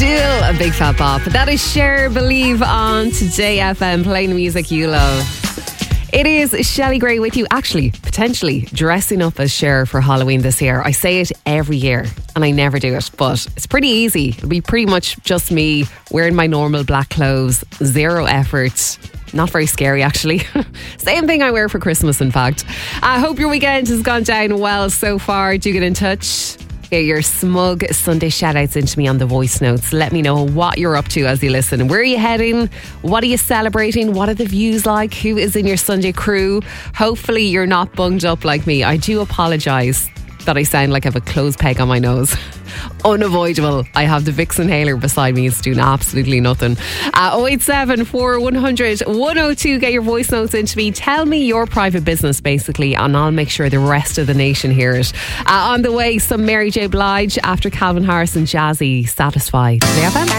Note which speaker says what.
Speaker 1: Still a big fat bop. That is Cher, Believe on Today FM, playing the music you love. It is Shelley Gray with you, actually, potentially dressing up as Cher for Halloween this year. I say it every year and I never do it, but it's pretty easy. It'll be pretty much just me wearing my normal black clothes, zero effort. Not very scary, actually. Same thing I wear for Christmas, in fact. I hope your weekend has gone down well so far. Do get in touch. Get your smug Sunday shout-outs into me on the voice notes. Let me know what you're up to as you listen. Where are you heading? What are you celebrating? What are the views like? Who is in your Sunday crew? Hopefully you're not bunged up like me. I do apologise that I sound like I have a clothes peg on my nose. Unavoidable. I have the Vicks inhaler beside me. It's doing absolutely nothing. 087 4100 102. Get your voice notes into me. Tell me your private business, basically, and I'll make sure the rest of the nation hear it. On the way, some Mary J. Blige after Calvin Harris and Jazzy. Satisfied. Today FM.